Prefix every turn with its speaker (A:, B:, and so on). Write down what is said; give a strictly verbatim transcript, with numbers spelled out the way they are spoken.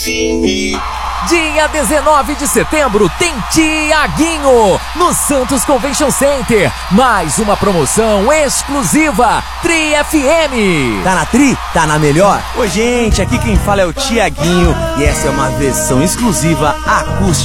A: F M.
B: Dia dezenove de setembro tem Tiaguinho no Santos Convention Center. Mais uma promoção exclusiva Tri F M.
C: Tá na Tri? Tá na melhor? Oi, gente, aqui quem fala é o Tiaguinho e essa é uma versão exclusiva acústica